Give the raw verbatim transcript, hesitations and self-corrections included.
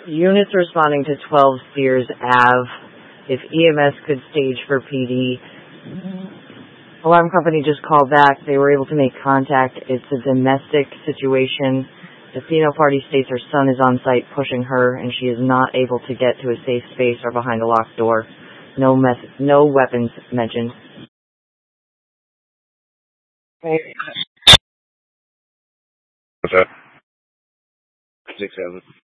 Units responding to twelve Sears Avenue. If E M S could stage for P D. Alarm company just called back. They were able to make contact. It's a domestic situation. The female party states her son is on site pushing her, and she is not able to get to a safe space or behind a locked door. No mess, no weapons mentioned. What's that? Six seven.